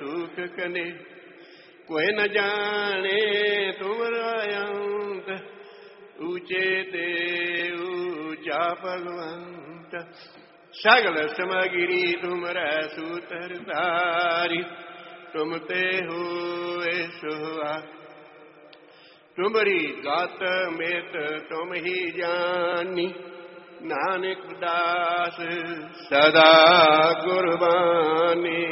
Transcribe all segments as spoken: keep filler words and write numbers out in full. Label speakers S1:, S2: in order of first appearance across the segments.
S1: सुख कने। कोई न जाने तुमरा अंत, ऊंचे ते ऊंचा भगवंत। सगल समगिरी तुमरा सूत्रधारी, तुम ते हुए सुहा। तुमरी गात मेत तुम ही जानी, नानक दास सदा गुरबानी।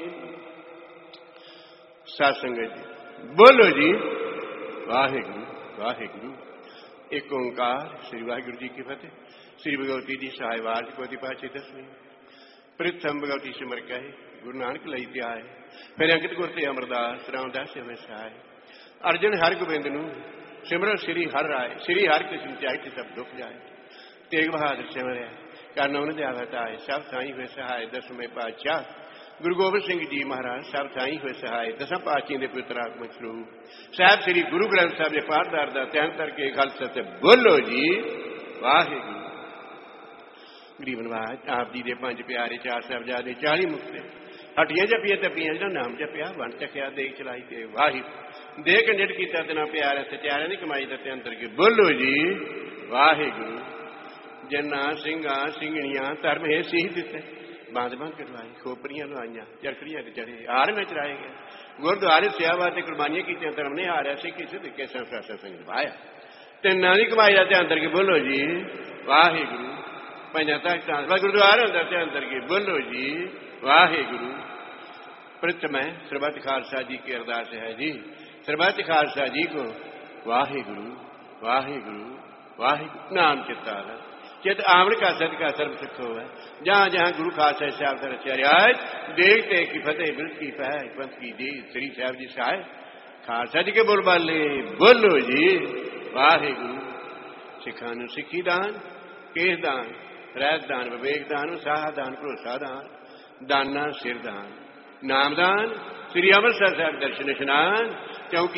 S1: सत्संगत जी बोलो जी वाहिगुरु वाहिगुरु। एक ओंकार श्री वाहिगुरु जी की फतेह। श्री भगवती जी सहायवार कोटि पाछे दसवीं। प्रथम भगवती सिमर कहे गुरु नानक लई प्याए। फिर अंकित गुर ते अमरदास रामदास हमें सहाय। अर्जन हर गोबिंद नूं सिमरो श्री हर राय। श्री हर कृष्ण चाहे सब दुख जाए। तेग बहादुर सिमरया करन उन देवत आए। सब थाई हुए सहाय दसवें पातशाह गुरु गोबिंद सिंह जी महाराज। सब थाई हुए सहाय दसम पातशाही के पुत्र आत्मक स्वरूप साहब श्री गुरु ग्रंथ साहब के पाठदार का ध्यान करके गल सत्य बोलो जी वाहिगुरु। गरीब नवाज आप जी के पंज प्यारे चार साहबजादे चाली मुक्ते हटिया जपिया तपिया जो नाम जपिया वन चखिया देख चलाई ते वाहिगुरु। दे के निड किया तना प्यार सचारे नहीं कमाई दते अंतर के बोलो जी वाहिगुरु। जन्ना सिंगा सिंगणियां धर्म है सीह दिते। बांध बांध कटवाई खोपरियां लवाइया चरखड़ियां चढ़े हार में चराए गए। गुरुद्वारे सेवा से कुर्बानियां की धर्म ने हारा से किसी तरीके संसार सत्संग निभाया। तिना नहीं कमाई जाते अंतर के बोलो जी वाहिगुरु। पंजा तख्त गुरुद्वारे अंतर के बोलो जी वाहिगुरु। प्रथम है सरबत खालसा जी की अरदास है जी। सरबत खालसा जी को वाहिगुरु वाहिगुरु वाहिगुरु नाम चित्ता चित आमण का सद का सर्व सुखो है। जहां जहां गुरु खालसा साहब का रचार्य देखते की फतेह बिरत की पह पंथ की जी श्री साहब जी सहाय। खालसा जी के बोल बाले बोलो जी वाहिगुरु। सिखा नूं सिखी दान केस दान रैत दान विवेक दान उत्साह दान भरोसा दान दाना सिर दान नाम दान श्री अमृतसर साहब दर्शन इशनान। क्योंकि